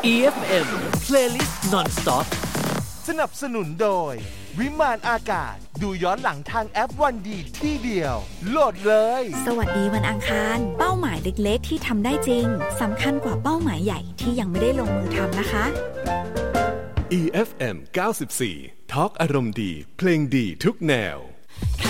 EFM Playlist Non-Stop สนับสนุนโดยวิมานอากาศดูย้อนหลังทางแอปวันดีที่เดียวโหลดเลยสวัสดีวันอังคารเป้าหมายเล็กๆที่ทำได้จริงสำคัญกว่าเป้าหมายใหญ่ที่ยังไม่ได้ลงมือทำนะคะ EFM 94 ทอล์กอารมณ์ดีเพลงดีทุกแนว